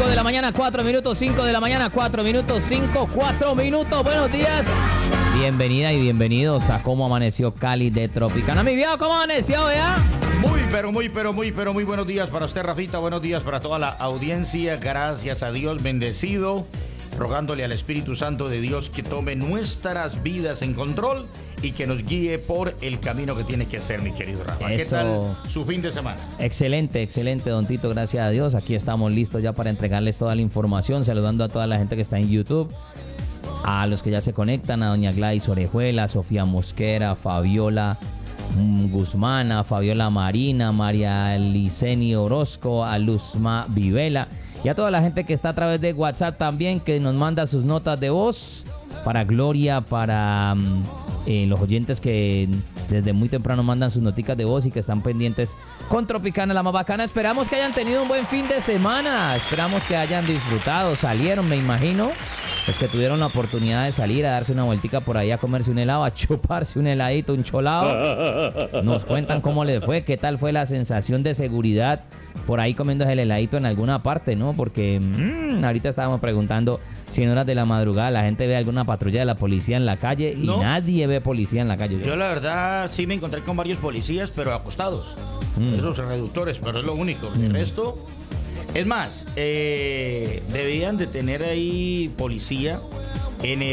5 de la mañana, 4 minutos, 5 de la mañana, 4 minutos, 4 minutos. Buenos días. Bienvenida y bienvenidos a Cómo Amaneció Cali de Tropicana. Mi viejo, ¿cómo amaneció, vea? Muy buenos días para usted, Rafita. Buenos días para toda la audiencia. Gracias a Dios, bendecido. Rogándole al Espíritu Santo de Dios que tome nuestras vidas en control y que nos guíe por el camino que tiene que ser, mi querido Rafa. Eso. ¿Qué tal su fin de semana? Excelente, don Tito, gracias a Dios. Aquí estamos listos ya para entregarles toda la información, saludando a toda la gente que está en YouTube, a los que ya se conectan, a doña Gladys Orejuela, Sofía Mosquera, Fabiola Guzmán, a Fabiola Marina, María Liceni Orozco, a Luzma Vivela y a toda la gente que está a través de WhatsApp también, que nos manda sus notas de voz, para Gloria, para los oyentes que desde muy temprano mandan sus noticas de voz y que están pendientes con Tropicana, la más bacana. Esperamos que hayan tenido un buen fin de semana, esperamos que hayan disfrutado, salieron, me imagino, los que tuvieron la oportunidad de salir a darse una vueltica por ahí, a comerse un helado, a chuparse un heladito, un cholado. Nos cuentan cómo les fue, qué tal fue la sensación de seguridad por ahí comiéndose el heladito en alguna parte, ¿no? Porque ahorita estábamos preguntando si en horas de la madrugada la gente ve alguna patrulla de la policía en la calle y nadie ve policía en la calle. Yo la verdad sí me encontré con varios policías, pero acostados. Esos reductores, pero es lo único. El resto... Es más, debían de tener ahí policía en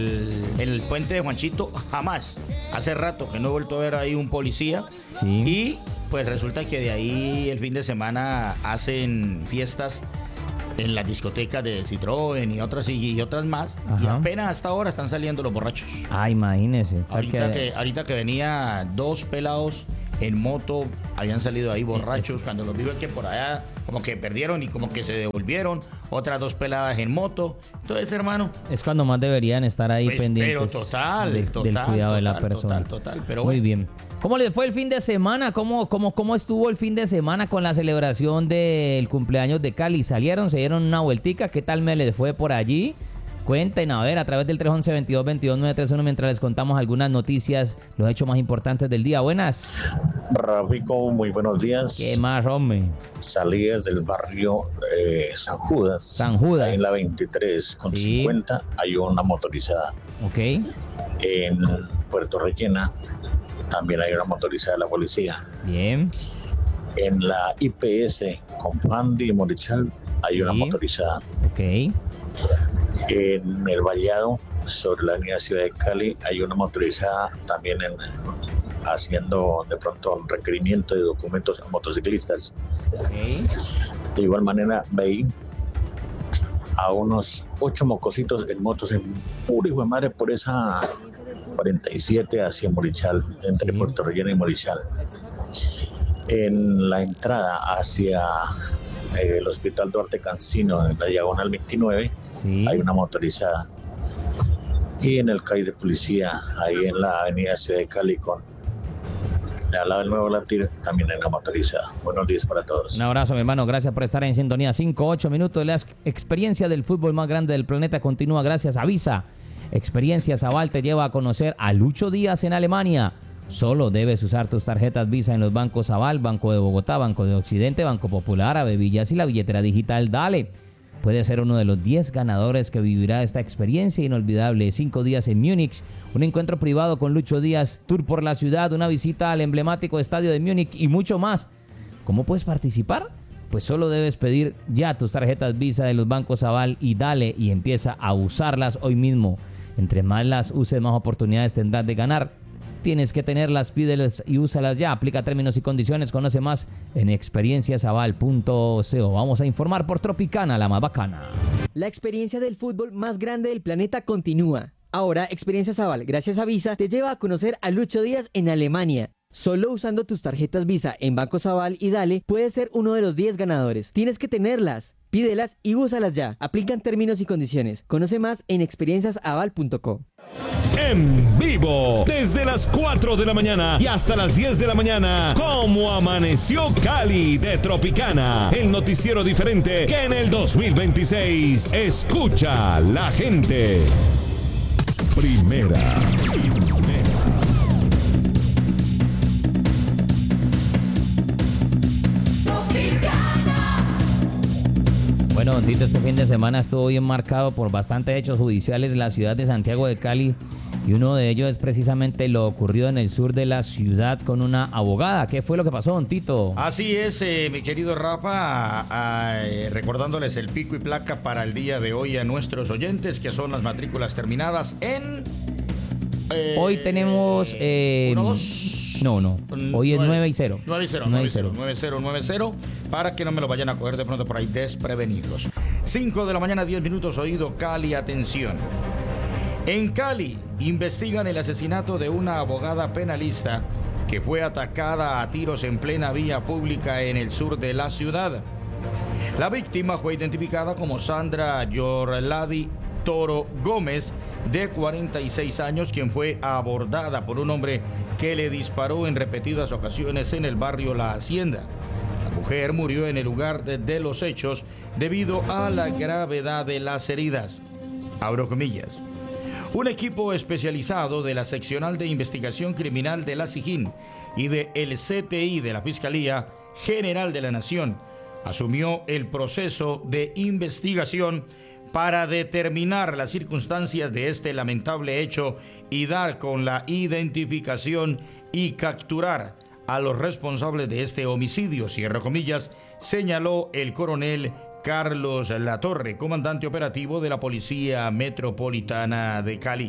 el puente de Juanchito. Jamás. Hace rato que no he vuelto a ver ahí un policía. Sí. Y pues resulta que de ahí el fin de semana hacen fiestas en las discotecas de Citroën y otras más. Ajá. Y apenas hasta ahora están saliendo los borrachos. Ah, imagínese. Ahorita que venía dos pelados en moto, habían salido ahí borrachos. Cuando los vi que por allá como que perdieron y como que se devolvieron. Otras dos peladas en moto. Entonces, hermano, es cuando más deberían estar ahí pues, pendientes pero total, del cuidado de la persona. Total, pero muy bueno. bien. ¿Cómo les fue el fin de semana? ¿Cómo estuvo el fin de semana con la celebración del cumpleaños de Cali? ¿Se dieron una vueltica? ¿Qué tal me les fue por allí? Cuenten, a ver, a través del 311-22-22-931, mientras les contamos algunas noticias, los hechos más importantes del día. Buenas. Rafico, muy buenos días. ¿Qué más, hombre? Salí desde el barrio San Judas. Ahí en la 23 con 50 hay una motorizada. Ok. En Puerto Rellena también hay una motorizada de la policía. Bien. En la IPS con Fandi y Morichal hay una motorizada. Ok. En el Vallado, sobre la avenida Ciudad de Cali, hay una motorizada también haciendo de pronto un requerimiento de documentos a motociclistas. Okay. De igual manera, veí a unos 8 mocositos en motos en pura hijo de madre por esa 47 hacia Morichal, entre Puerto Rellena y Morichal. En la entrada hacia el Hospital Duarte Cancino, en la diagonal 29, hay una motorizada. Y en el CAI de policía, ahí en la avenida Ciudad de Cali, al lado del Nuevo Latir, también hay una motorizada. Buenos días para todos. Un abrazo, mi hermano. Gracias por estar en sintonía. 5-8 minutos. La experiencia del fútbol más grande del planeta continúa gracias a Visa. Experiencias Aval te lleva a conocer a Lucho Díaz en Alemania. Solo debes usar tus tarjetas Visa en los bancos Aval, Banco de Bogotá, Banco de Occidente, Banco Popular, Avevillas y la billetera digital Dale. Puedes ser uno de los 10 ganadores que vivirá esta experiencia inolvidable. 5 días en Múnich, un encuentro privado con Lucho Díaz, tour por la ciudad, una visita al emblemático estadio de Múnich y mucho más. ¿Cómo puedes participar? Pues solo debes pedir ya tus tarjetas Visa de los bancos Aval y Dale y empieza a usarlas hoy mismo. Entre más las uses, más oportunidades tendrás de ganar. Tienes que tenerlas, pídelas y úsalas ya. Aplica términos y condiciones. Conoce más en experienciasaval.co. Vamos a informar por Tropicana, la más bacana. La experiencia del fútbol más grande del planeta continúa. Ahora, Experiencias Aval, gracias a Visa, te lleva a conocer a Lucho Díaz en Alemania. Solo usando tus tarjetas Visa en Bancos Aval y Dale, puedes ser uno de los 10 ganadores. Tienes que tenerlas, pídelas y úsalas ya. Aplican términos y condiciones. Conoce más en experienciasaval.co. En vivo, desde las 4 de la mañana y hasta las 10 de la mañana, Cómo Amaneció Cali de Tropicana, el noticiero diferente que en el 2026 escucha la gente. Primera. Bueno, don Tito, este fin de semana estuvo bien marcado por bastantes hechos judiciales en la ciudad de Santiago de Cali, y uno de ellos es precisamente lo ocurrido en el sur de la ciudad con una abogada. ¿Qué fue lo que pasó, don Tito? Así es, mi querido Rafa, recordándoles el pico y placa para el día de hoy a nuestros oyentes, que son las matrículas terminadas en... hoy tenemos... 1-2. No. Hoy es 9 y 0. 9 y 0. Para que no me lo vayan a coger de pronto por ahí desprevenidos. 5 de la mañana, 10 minutos, oído Cali, atención. En Cali, investigan el asesinato de una abogada penalista que fue atacada a tiros en plena vía pública en el sur de la ciudad. La víctima fue identificada como Sandra Yorladi Toro Gómez, de 46 años, quien fue abordada por un hombre que le disparó en repetidas ocasiones en el barrio La Hacienda. La mujer murió en el lugar de los hechos debido a la gravedad de las heridas. Abro comillas. Un equipo especializado de la Seccional de Investigación Criminal de la SIJIN y de el CTI de la Fiscalía General de la Nación asumió el proceso de investigación para determinar las circunstancias de este lamentable hecho y dar con la identificación y capturar a los responsables de este homicidio, cierro comillas, señaló el coronel Carlos Latorre, comandante operativo de la Policía Metropolitana de Cali.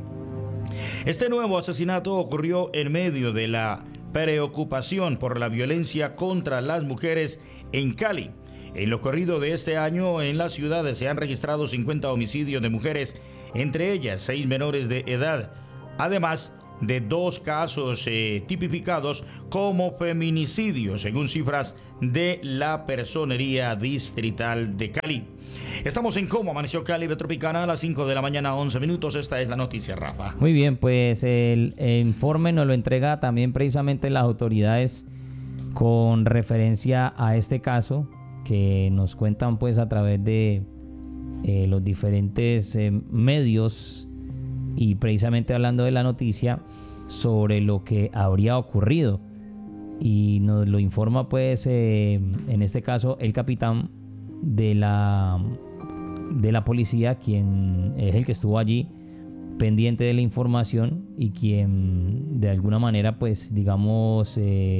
Este nuevo asesinato ocurrió en medio de la preocupación por la violencia contra las mujeres en Cali. En lo corrido de este año, en la ciudad se han registrado 50 homicidios de mujeres, entre ellas 6 menores de edad, además de 2 casos tipificados como feminicidios, según cifras de la Personería Distrital de Cali. Estamos en Cómo Amaneció Cali de Tropicana a las 5 de la mañana, 11 minutos. Esta es la noticia, Rafa. Muy bien, pues el informe nos lo entrega también precisamente las autoridades con referencia a este caso, que nos cuentan pues a través de los diferentes medios, y precisamente hablando de la noticia sobre lo que habría ocurrido, y nos lo informa pues en este caso el capitán de la policía, quien es el que estuvo allí pendiente de la información y quien de alguna manera pues digamos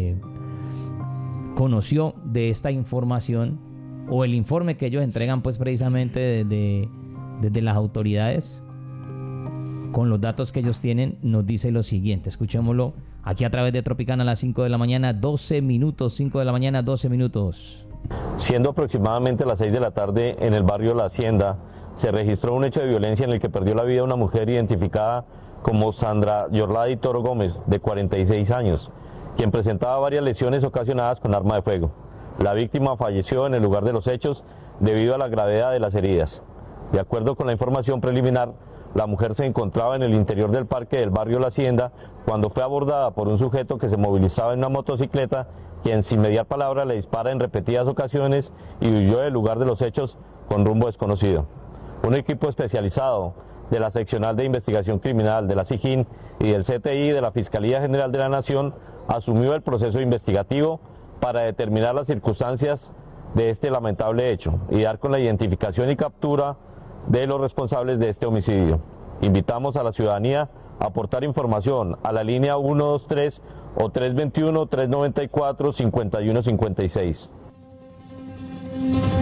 conoció de esta información, o el informe que ellos entregan pues precisamente desde las autoridades con los datos que ellos tienen, nos dice lo siguiente. Escuchémoslo aquí a través de Tropicana a las 5 de la mañana, 12 minutos, 5 de la mañana, 12 minutos. Siendo aproximadamente las 6 de la tarde en el barrio La Hacienda, se registró un hecho de violencia en el que perdió la vida una mujer identificada como Sandra Yorladi Toro Gómez, de 46 años, quien presentaba varias lesiones ocasionadas con arma de fuego. La víctima falleció en el lugar de los hechos debido a la gravedad de las heridas. De acuerdo con la información preliminar, la mujer se encontraba en el interior del parque del barrio La Hacienda cuando fue abordada por un sujeto que se movilizaba en una motocicleta, quien sin mediar palabra le dispara en repetidas ocasiones y huyó del lugar de los hechos con rumbo desconocido. Un equipo especializado de la Seccional de Investigación Criminal de la SIJIN y del CTI de la Fiscalía General de la Nación asumió el proceso investigativo para determinar las circunstancias de este lamentable hecho y dar con la identificación y captura de los responsables de este homicidio. Invitamos a la ciudadanía a aportar información a la línea 123 o 321-394-5156.